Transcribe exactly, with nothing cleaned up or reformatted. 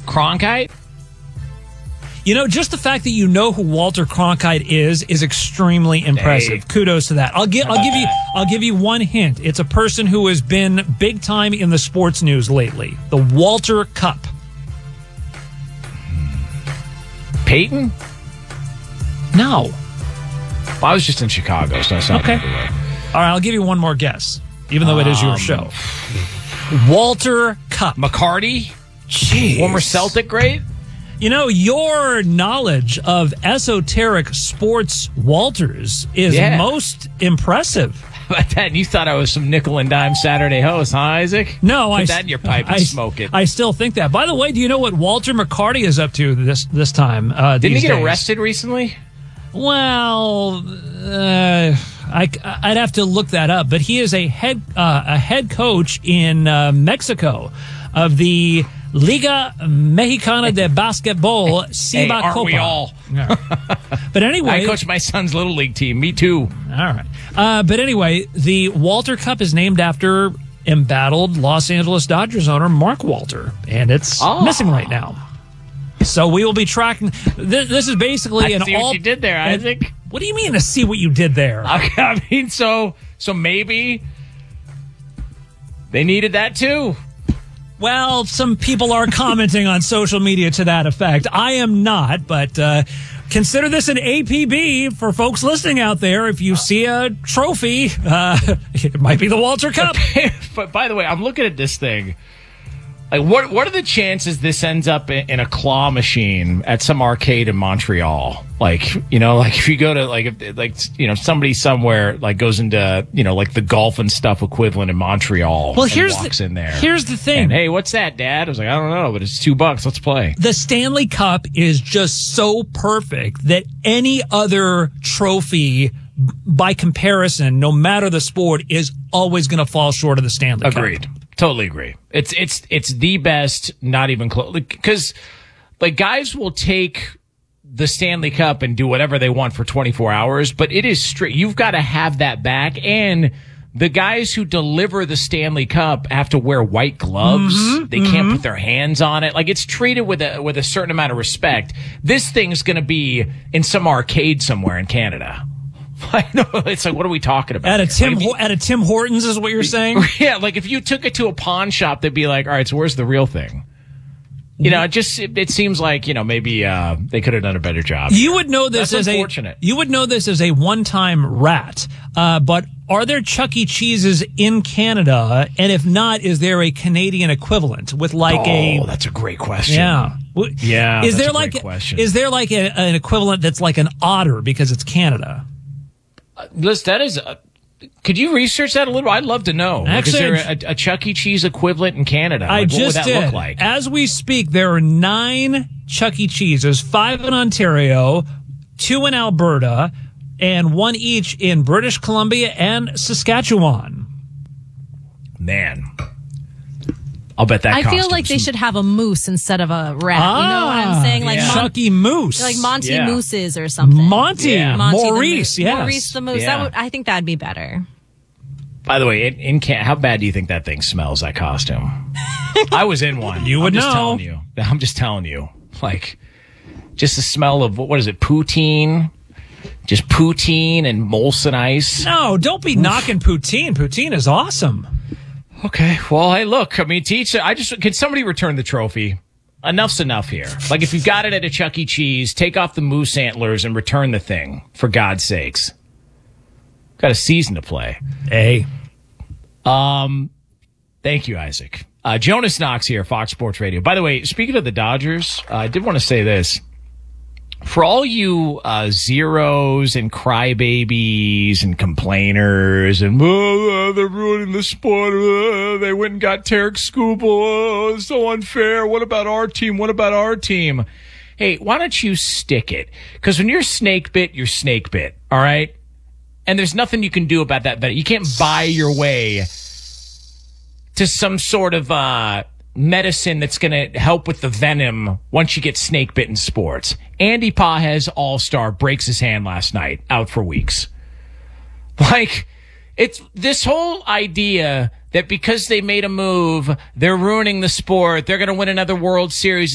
Cronkite? You know, just the fact that you know who Walter Cronkite is is extremely impressive. Hey. Kudos to that. I'll give I'll give you I'll give you one hint. It's a person who has been big time in the sports news lately. The Walter Cup. Peyton? No. Well, I was just in Chicago, so that's not Okay. everywhere. All right, I'll give you one more guess, even though it is your Um, show. Walter Cup. McCarty? Jeez. Former Celtic great? You know, your knowledge of esoteric sports Walters is Yeah. most impressive. How about that? And you thought I was some nickel and dime Saturday host, huh, Isaac? No, Put I that in your pipe and I, smoke it. I still think that. By the way, do you know what Walter McCarty is up to this this time? Uh, Didn't he these get days? arrested recently? Well, uh, I, I'd have to look that up. But he is a head uh, a head coach in uh, Mexico of the Liga Mexicana de Basketball. Hey, aren't we all? But anyway, I coach my son's little league team. Me too. all right. Uh, but anyway, the Walter Cup is named after embattled Los Angeles Dodgers owner Mark Walter, and it's Oh. missing right now. So we will be tracking. This, this is basically I an see all. what you did there, an- Isaac. What do you mean to see what you did there? Okay, I mean, so so maybe they needed that too. Well, some people are commenting on social media to that effect. I am not, but uh, consider this an A P B for folks listening out there. If you see a trophy, uh, it might be the Walter Cup. But by the way, I'm looking at this thing. Like, what what are the chances this ends up in, in a claw machine at some arcade in Montreal? Like, you know, like if you go to like if, like you know somebody somewhere like goes into you know like the golf and stuff equivalent in Montreal. Well, and here's walks the, in there. Here's the thing. And, hey, what's that, Dad? I was like, I don't know, but it's two bucks. Let's play. The Stanley Cup is just so perfect that any other trophy, by comparison, no matter the sport, is always going to fall short of the Stanley Cup. Agreed. Totally agree. It's it's it's the best, not even close. Because like guys will take the Stanley Cup and do whatever they want for twenty-four hours, but it is straight. You've got to have that back, and the guys who deliver the Stanley Cup have to wear white gloves. Mm-hmm, they can't put their hands on it. Like it's treated with a with a certain amount of respect. This thing's going to be in some arcade somewhere in Canada. I know. It's like, what are we talking about? At a here? Tim Like, if you- Ho- at a Tim Hortons is what you're saying? Yeah, like if you took it to a pawn shop, they'd be like, all right, so where's the real thing? You know, it just it, it seems like, you know, maybe uh, they could have done a better job. You would know this That's as unfortunate. a you would know this as a one-time rat. Uh, but are there Chuck E. Cheese's in Canada? And if not, is there a Canadian equivalent with like oh, a that's a great question. yeah W- Yeah, Is that's there a like great question. is there like a, an equivalent that's like an otter because it's Canada? Liz, that is. Uh, could you research that a little? I'd love to know. Like, Actually, is there a, a Chuck E. Cheese equivalent in Canada? I Like, just what would that did. look like? As we speak, there are nine Chuck E. Cheeses, five in Ontario, two in Alberta, and one each in British Columbia and Saskatchewan. Man, I'll bet that. I feel costume's- like they should have a moose instead of a rat. you know what Ah, I'm saying? Like yeah. Mon- Chucky Moose. like Monty Yeah. Mooses or something. Monty. Yeah. Monty the Maurice, Moose. yes. Maurice the Moose. Yeah. That would, I think that'd be better. By the way, in, in Can- how bad do you think that thing smells? That costume. I was in one. You would I'm just know. Telling you. I'm just telling you. Like, just the smell of what is it? Poutine. Just poutine and Molson Ice. No, don't be knocking poutine. Poutine is awesome. Okay. Well, hey, look. I mean, teach. I just could somebody return the trophy. Enough's enough here. Like, if you've got it at a Chuck E. Cheese, take off the moose antlers and return the thing. For God's sakes. Got a season to play. Hey. Um, thank you, Isaac. Uh, Jonas Knox here, Fox Sports Radio. By the way, speaking of the Dodgers, uh, I did want to say this. For all you uh, zeros and crybabies and complainers and, oh, uh, they're ruining the sport. Uh, they went and got Tarek Skubal. Oh, it's so unfair. What about our team? What about our team? Hey, why don't you stick it? Because when you're snake bit, you're snake bit. All right? And there's nothing you can do about that. That you can't buy your way to some sort of uh, medicine that's going to help with the venom once you get snake bitten sports. Andy Pajes, all-star, breaks his hand last night, out for weeks. Like, it's this whole idea that because they made a move, they're ruining the sport, they're going to win another World Series.